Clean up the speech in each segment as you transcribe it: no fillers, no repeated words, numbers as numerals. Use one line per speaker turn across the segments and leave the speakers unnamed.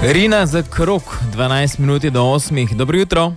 Rina za krok, 12 minuti do 8. Dobro jutro.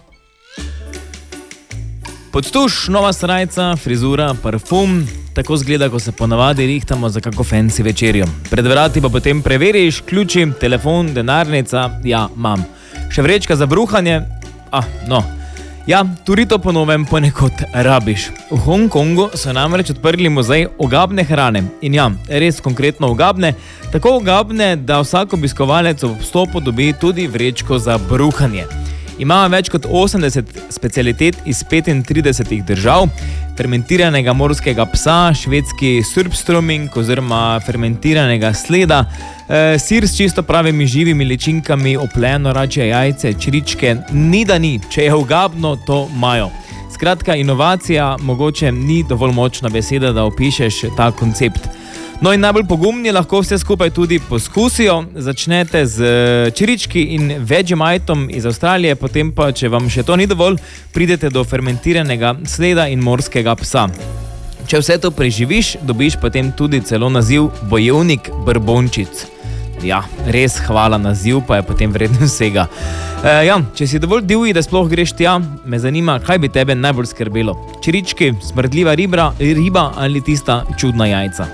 Podstuš, nova srajca, frizura, parfum. Tako zgleda, ko se ponavadi rihtamo za kako fancy večerjo. Pred vrati pa potem preveriš ključi, telefon, denarnica. Ja, mam. Še vrečka za bruhanje. Ja, tudi to po novem ponekod rabiš. V Hongkongu so namreč odprli muzej ogabne hrane. In ja, res konkretno ogabne. Tako ogabne, da vsak obiskovalec ob vstopu dobi tudi vrečko za bruhanje. Ima več kot 80 specialitet iz 35 držav, fermentiranega morskega psa, švedski surpströmming oziroma fermentiranega sleda, sir s čisto pravimi živimi ličinkami, opleno račje jajce, čričke, ni da ni, če je ogabno, to imajo. Skratka, inovacija mogoče ni dovolj močna beseda, da opišeš ta koncept. No in najbolj pogumni lahko vse skupaj tudi poskusijo. Začnete z čirički in Vegemiteom iz Avstralije, potem pa, če vam še to ni dovolj, pridete do fermentiranega sleda in morskega psa. Če vse to preživiš, dobiš potem tudi celo naziv bojevnik brbončic. Ja, res hvala, naziv pa je potem vreden vsega. Če si dovolj divji, da sploh greš tja, me zanima, kaj bi tebe najbolj skrbelo. Čirički, smrdljiva riba ali tista čudna jajca.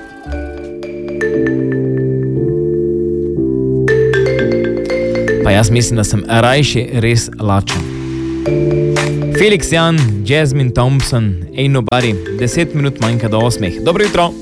Pa jaz mislim, da sem rajši res lačen. Felix Jan, Jasmine Thompson, Ain't Nobody, 10 minut manjka do 8. Dobro jutro.